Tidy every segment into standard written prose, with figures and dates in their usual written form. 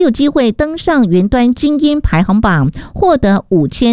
有机会登上云端精英排行榜，获得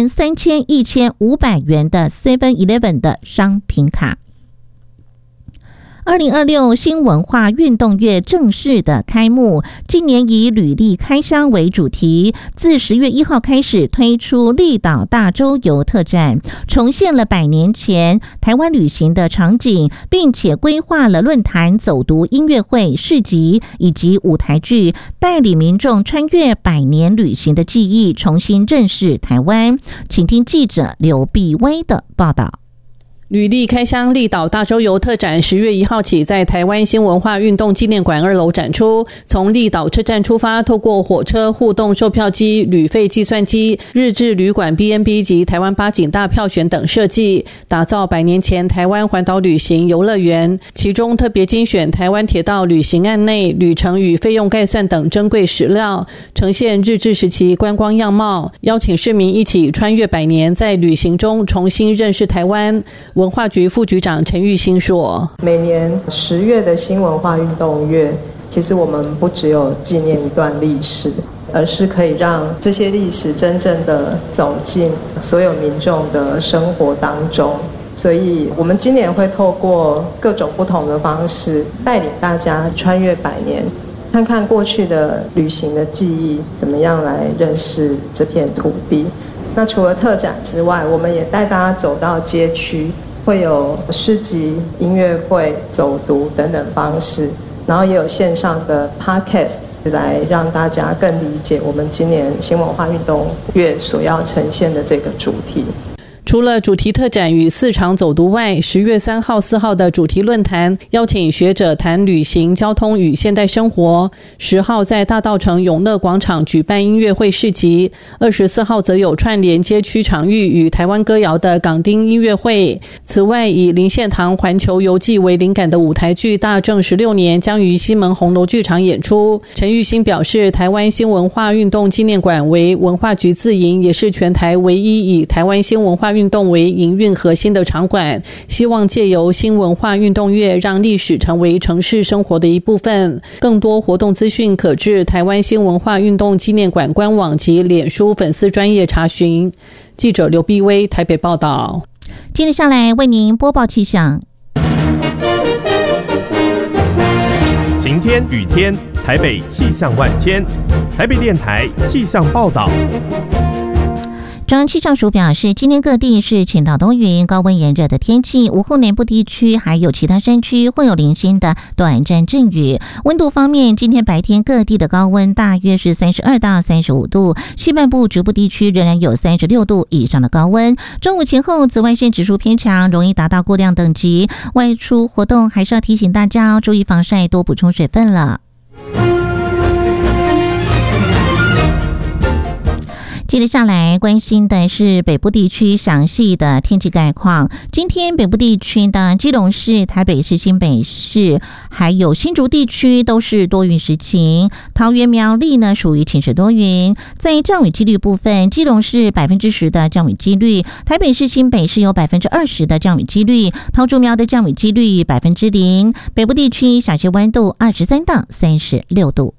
5000、3000、1500元的 7-Eleven 的商品卡。2026新文化运动月正式的开幕，今年以履历开箱为主题，自10月1号开始推出立岛大洲游特展，重现了100年前台湾旅行的场景，并且规划了论坛、走读、音乐会、市集以及舞台剧，带领民众穿越100年旅行的记忆，重新认识台湾。请听记者刘碧薇的报道。 履历开箱立岛大洲游特展10月1号起在台湾新文化运动纪念馆2楼展出，从立岛车站出发，透过火车、互动售票机、旅费计算机、日治旅馆 B&B 及台湾八景大票选等设计，打造100年前台湾环岛旅行游乐园。其中特别精选台湾铁道旅行案内、旅程与费用概算等珍贵史料，呈现日治时期观光样貌，邀请市民一起穿越100年，在旅行中重新认识台湾。文化局副局长陈玉兴说， 每年10月的新文化运动月，其实我们不只有纪念一段历史，而是可以让这些历史真正的走进所有民众的生活当中。所以我们今年会透过各种不同的方式，带领大家穿越100年，看看过去的旅行的记忆，怎么样来认识这片土地。那除了特展之外，我们也带大家走到街区，会有市集、音乐会、走读等等方式，然后也有线上的 podcast 来让大家更理解我们今年新文化运动月所要呈现的这个主题。 除了主题特展与4场走读外，10月3号、4号的主题论坛邀请学者谈旅行、交通与现代生活。10号在大稻埕永乐广场举办音乐会市集，24号则有串联街区场域与台湾歌谣的港町音乐会。此外，以林献堂环球游记为灵感的舞台剧《大正16年》将于西门红楼剧场演出。陈玉兴表示，台湾新文化运动纪念馆为文化局自营，也是全台唯一以台湾新文化运动为营运核心的场馆，希望借由新文化运动月，让历史成为城市生活的一部分。更多活动资讯可至台湾新文化运动纪念馆官网及脸书粉丝专页查询。记者刘碧薇台北报道。 接着下来为您播报气象。 晴天、雨天，台北气象万千。台北电台气象报道。 中央气象署表示，今天各地是晴到多云，高温炎热的天气，午后南部地区还有其他山区会有零星的短暂阵雨。温度方面，今天白天各地的高温大约是32到35度，西半部局部地区仍然有36度以上的高温。中午前后紫外线指数偏强，容易达到过量等级，外出活动还是要提醒大家注意防晒，多补充水分了。接着下来关心的是北部地区详细的天气概况。今天北部地区的基隆市、台北市、新北市还有新竹地区都是多云时晴，桃园苗栗呢属于晴时多云。在降雨几率部分，基隆市10%的降雨几率，台北市、新北市有20%的降雨几率，桃竹苗的降雨几率0%。北部地区小些温度23到36度。